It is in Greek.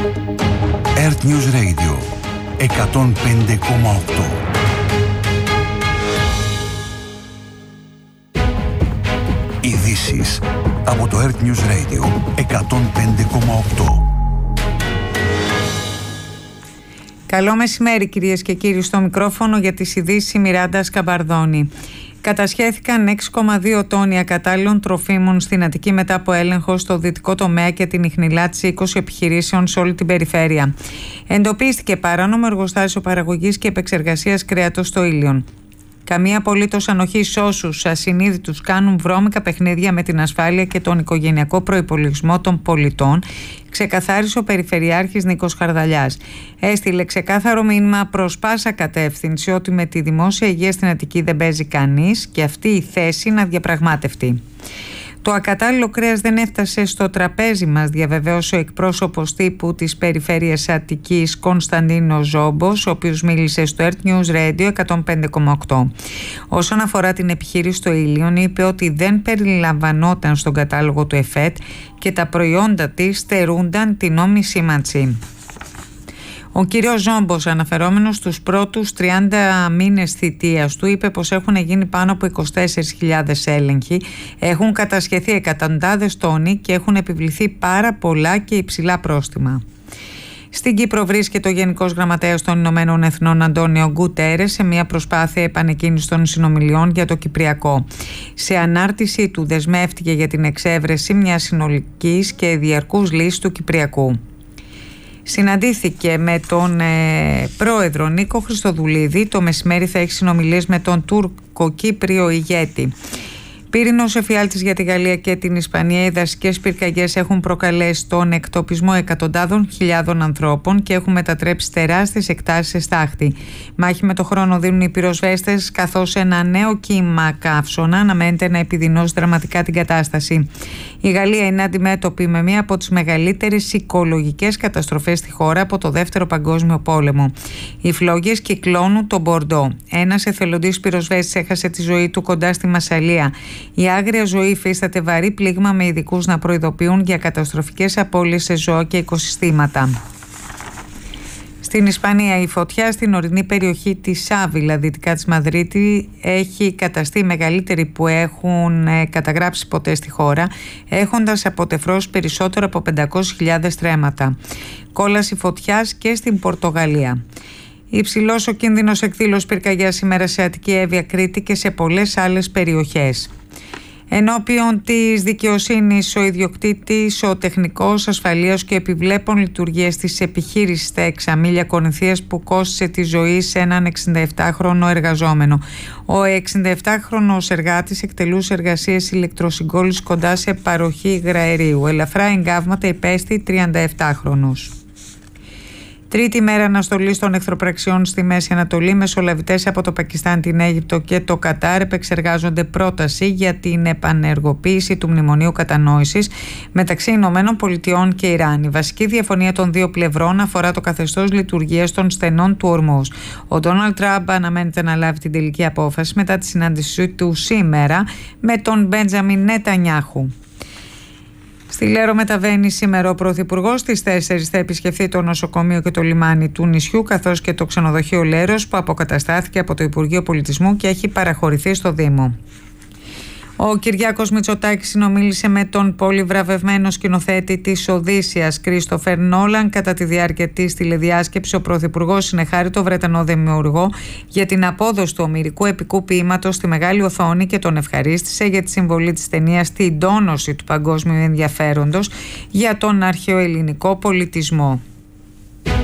Earth News Radio 105,8. Ειδήσεις από το Earth News Radio 105,8. Καλό μεσημέρι κυρίες και κύριοι, στο μικρόφωνο για τις ειδήσεις η Μιράντα Σκαμπαρδόνη. Κατασχέθηκαν 6,2 τόνοι ακατάλληλων τροφίμων στην Αττική μετά από έλεγχο στο δυτικό τομέα και την ιχνηλάτηση 20 επιχειρήσεων σε όλη την περιφέρεια. Εντοπίστηκε παράνομο εργοστάσιο παραγωγής και επεξεργασίας κρέατος στο Ήλιον. Καμία απολύτως ανοχή σε όσους ασυνείδητους κάνουν βρώμικα παιχνίδια με την ασφάλεια και τον οικογενειακό προϋπολογισμό των πολιτών, ξεκαθάρισε ο Περιφερειάρχης Νίκος Χαρδαλιάς. Έστειλε ξεκάθαρο μήνυμα προς πάσα κατεύθυνση ότι με τη δημόσια υγεία στην Αττική δεν παίζει κανείς και αυτή η θέση να διαπραγμάτευτεί. Το ακατάλληλο κρέας δεν έφτασε στο τραπέζι μας, διαβεβαίωσε ο εκπρόσωπος τύπου της Περιφέρειας Αττικής Κωνσταντίνος Ζόμπος, ο οποίος μίλησε στο Earth News Radio 105,8. Όσον αφορά την επιχείρηση στο Ήλιον, είπε ότι δεν περιλαμβανόταν στον κατάλογο του ΕΦΕΤ και τα προϊόντα της στερούνταν την νόμιμη σήμανση. Ο κύριος Ζόμπος, αναφερόμενος στους πρώτους 30 μήνες θητείας του, είπε πως έχουν γίνει πάνω από 24.000 έλεγχοι, έχουν κατασχεθεί εκατοντάδες τόνοι και έχουν επιβληθεί πάρα πολλά και υψηλά πρόστιμα. Στην Κύπρο βρίσκεται ο Γενικός Γραμματέας των Ηνωμένων Εθνών Αντώνιο Γκουτέρες σε μια προσπάθεια επανεκκίνησης των συνομιλιών για το Κυπριακό. Σε ανάρτησή του δεσμεύτηκε για την εξέβρεση μιας συνολικής και διαρκούς λύσης του Κυπριακού. Συναντήθηκε με τον πρόεδρο Νίκο Χριστοδουλίδη. Το μεσημέρι θα έχει συνομιλίες με τον Τούρκο-Κύπριο ηγέτη. Πύρινος εφιάλτης για τη Γαλλία και την Ισπανία. Οι δασικές πυρκαγιές έχουν προκαλέσει τον εκτοπισμό εκατοντάδων χιλιάδων ανθρώπων και έχουν μετατρέψει τεράστιες εκτάσεις σε στάχτη. Μάχη με το χρόνο δίνουν οι πυροσβέστες, καθώς ένα νέο κύμα καύσωνα αναμένεται να επιδεινώσει δραματικά την κατάσταση. Η Γαλλία είναι αντιμέτωπη με μία από τις μεγαλύτερες οικολογικές καταστροφές στη χώρα από το Δεύτερο Παγκόσμιο Πόλεμο. Οι φλόγες κυκλώνουν τον Μπορντό. Ένας εθελοντής πυροσβέστης έχασε τη ζωή του κοντά στη Μασσαλία. Η άγρια ζωή υφίσταται βαρύ πλήγμα, με ειδικούς να προειδοποιούν για καταστροφικές απώλειες σε ζώα και οικοσυστήματα. Στην Ισπανία, η φωτιά στην ορεινή περιοχή της Σάβιλα, δυτικά της Μαδρίτη, έχει καταστεί η μεγαλύτερη που έχουν καταγράψει ποτέ στη χώρα, έχοντας αποτεφρώσει περισσότερο από 500.000 στρέμματα. Κόλαση φωτιάς και στην Πορτογαλία. Υψηλός ο κίνδυνος εκδήλωσης πυρκαγιάς σήμερα σε Αττική, Εύβοια, Κρήτη και σε πολλές άλλες περιοχές. Ενώπιον της δικαιοσύνης, ο ιδιοκτήτης, ο τεχνικός ασφαλείας και επιβλέπων λειτουργίες της επιχείρησης στα Εξαμήλια Κορινθίας που κόστισε τη ζωή σε έναν 67χρονο εργαζόμενο. Ο 67χρονος εργάτης εκτελούσε εργασίες ηλεκτροσυγκόλλησης κοντά σε παροχή υγραερίου. Ελαφρά εγκάβματα υπέστη 37χρονος. Τρίτη μέρα αναστολής των εχθροπραξιών στη Μέση Ανατολή. Μεσολαβητές από το Πακιστάν, την Αίγυπτο και το Κατάρ επεξεργάζονται πρόταση για την επανεργοποίηση του Μνημονίου Κατανόησης μεταξύ Ηνωμένων Πολιτειών και Ιράν. Η βασική διαφωνία των δύο πλευρών αφορά το καθεστώς λειτουργίας των στενών του Ορμούζ. Ο Ντόναλντ Τραμπ αναμένεται να λάβει την τελική απόφαση μετά τη συνάντησή του σήμερα με τον Μπέντζαμιν Νετανιάχου. Στη Λέρο μεταβαίνει σήμερα ο Πρωθυπουργός. Στις 4 θα επισκεφθεί το νοσοκομείο και το λιμάνι του νησιού, καθώς και το ξενοδοχείο Λέρος που αποκαταστάθηκε από το Υπουργείο Πολιτισμού και έχει παραχωρηθεί στο Δήμο. Ο Κυριάκος Μητσοτάκης συνομίλησε με τον πολυβραβευμένο σκηνοθέτη της Οδύσσειας Κρίστοφερ Νόλαν. Κατά τη διάρκεια της τηλεδιάσκεψης, ο Πρωθυπουργός συνεχάρει τον Βρετανό δημιουργό για την απόδοση του ομηρικού επικού ποίηματος στη μεγάλη οθόνη και τον ευχαρίστησε για τη συμβολή της ταινίας στην τόνωση του παγκόσμιου ενδιαφέροντος για τον αρχαιοελληνικό πολιτισμό.